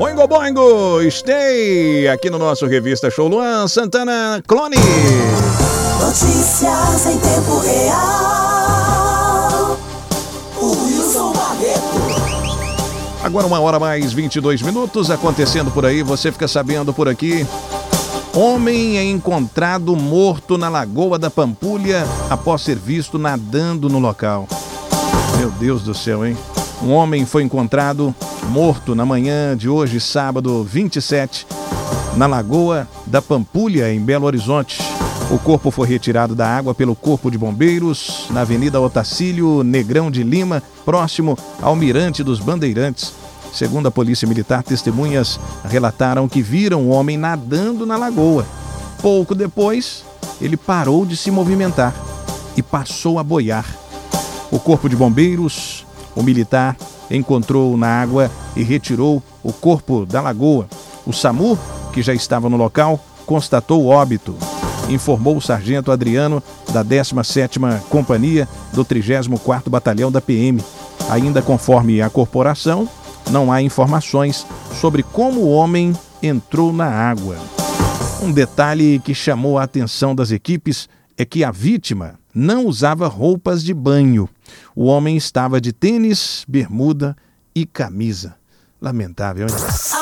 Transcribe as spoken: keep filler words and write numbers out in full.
Boingo Boingo, stay aqui no nosso Revista Show. Luan Santana, Clone. Notícias em tempo real. O Wilson Barreto. Agora uma hora mais vinte e dois minutos acontecendo por aí, você fica sabendo por aqui. Homem é encontrado morto na Lagoa da Pampulha após ser visto nadando no local. Meu Deus do céu, hein? Um homem foi encontrado morto na manhã de hoje, sábado vinte e sete, na Lagoa da Pampulha, em Belo Horizonte. O corpo foi retirado da água pelo Corpo de Bombeiros, na Avenida Otacílio Negrão de Lima, próximo ao Mirante dos Bandeirantes. Segundo a Polícia Militar, testemunhas relataram que viram o homem nadando na lagoa. Pouco depois, ele parou de se movimentar e passou a boiar. O Corpo de Bombeiros, o militar, encontrou na água e retirou o corpo da lagoa. O SAMU, que já estava no local, constatou o óbito, informou o sargento Adriano, da décima sétima Companhia do trigésimo quarto Batalhão da P M. Ainda conforme a corporação, não há informações sobre como o homem entrou na água. Um detalhe que chamou a atenção das equipes é que a vítima não usava roupas de banho. O homem estava de tênis, bermuda e camisa. Lamentável, hein?